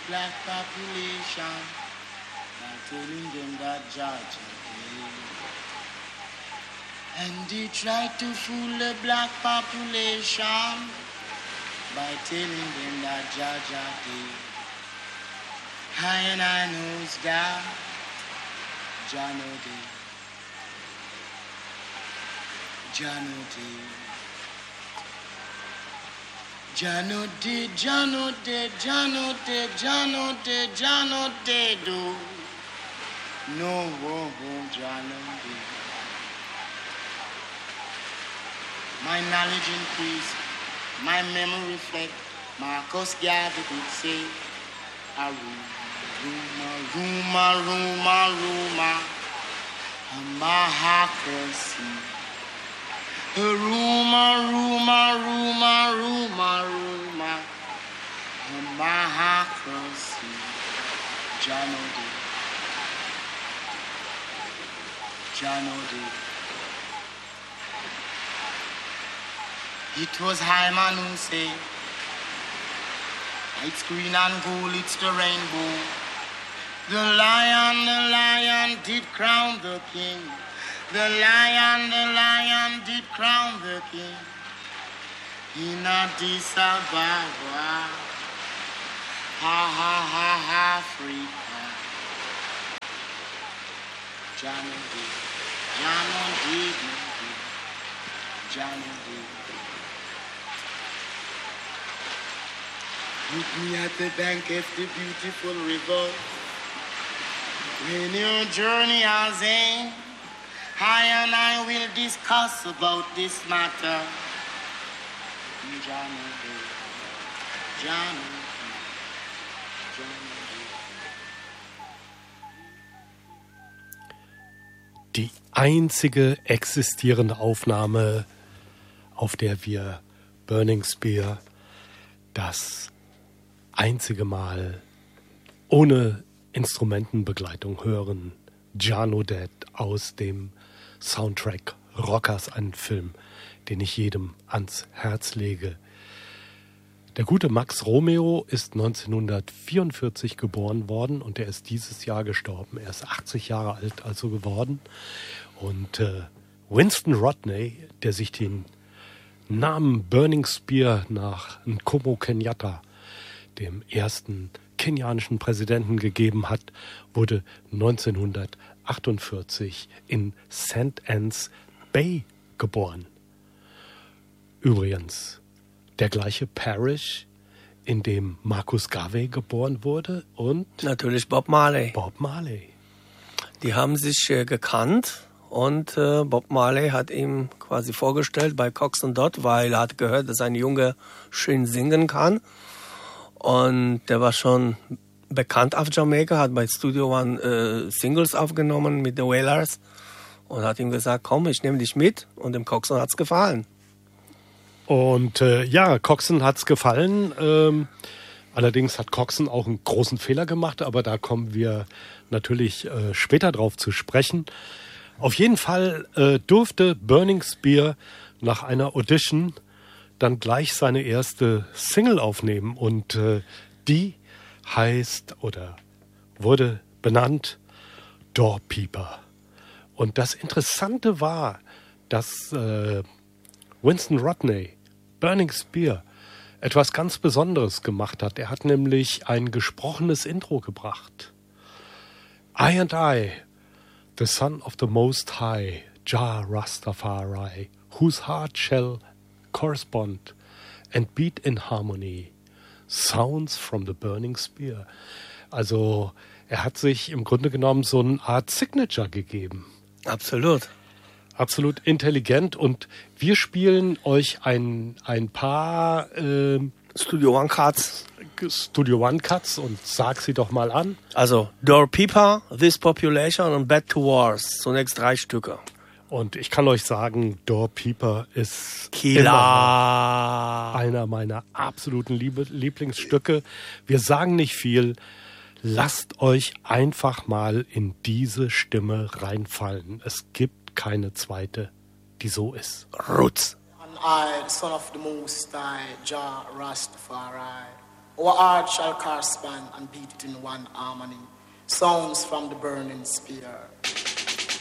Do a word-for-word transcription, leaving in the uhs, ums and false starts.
black population by telling them that Georgia Day. And they tried to fool the black population by telling them that Georgia Day. I and I knows that Jano Day. Jano Day. Jano Day, Jano Day, Jano Day, Jano Day, Jano Day, do. No, oh, oh, Jano Day. My knowledge increase, my memory reflect. Marcus Garvey would say, a rumor, rumor, rumor, rumor, a mahacracy. A rumor, rumor, rumor, rumor, rumor, a mahacracy. Jano Day. Jano Day. It was Hyman who said, it's green and gold, it's the rainbow. The lion, the lion did crown the king. The lion, the lion did crown the king. In Addis Ababa, ha ha ha, Africa. Jano Day, Jano Day, Jano Day. Meet me at the bank of the beautiful river. When your journey has ended, I and I will discuss about this matter. Jano Day, Jano Day, Jano Day. Die einzige existierende Aufnahme, auf der wir Burning Spear das einzige Mal ohne Instrumentenbegleitung hören. Jano Day aus dem Soundtrack Rockers, ein Film, den ich jedem ans Herz lege. Der gute Max Romeo ist neunzehnhundertvierundvierzig geboren worden und er ist dieses Jahr gestorben. Er ist achtzig Jahre alt also geworden. Und äh, Winston Rodney, der sich den Namen Burning Spear nach Nkomo Kenyatta, dem ersten kenianischen Präsidenten, gegeben hat, wurde neunzehnhundertachtundvierzig in Saint Anne's Bay geboren. Übrigens, der gleiche Parish, in dem Marcus Garvey geboren wurde und natürlich Bob Marley. Bob Marley. Die haben sich äh, gekannt und äh, Bob Marley hat ihm quasi vorgestellt bei Cox and Dot, weil er hat gehört, dass ein Junge schön singen kann. Und der war schon bekannt auf Jamaika, hat bei Studio One äh, Singles aufgenommen mit The Wailers und hat ihm gesagt, komm, ich nehme dich mit. Und dem Coxsone hat's gefallen. Und äh, ja, Coxsone hat's gefallen. Ähm, allerdings hat Coxsone auch einen großen Fehler gemacht, aber da kommen wir natürlich äh, später drauf zu sprechen. Auf jeden Fall äh, durfte Burning Spear nach einer Audition dann gleich seine erste Single aufnehmen und äh, die heißt oder wurde benannt Doorpeeper. Und das Interessante war, dass äh, Winston Rodney, Burning Spear, etwas ganz Besonderes gemacht hat. Er hat nämlich ein gesprochenes Intro gebracht. I and I, the son of the Most High, Jah Rastafari, whose heart shall correspond and beat in harmony, sounds from the burning spear. Also er hat sich im Grunde genommen so eine Art Signature gegeben. Absolut. Absolut intelligent und wir spielen euch ein, ein paar äh, Studio One Cuts. Studio One Cuts und sag sie doch mal an. Also Doorpeeper, This Population und Back to Wars. Zunächst drei Stücke. Und ich kann euch sagen, Doorpeeper ist Killer. Einer meiner absoluten Liebe- Lieblingsstücke. Wir sagen nicht viel. Lasst euch einfach mal in diese Stimme reinfallen. Es gibt keine zweite, die so ist. Roots. And I, the son of the Most High, Jah Rastafari, Our heart shall correspond and beat it in one harmony. Sounds from the burning spear.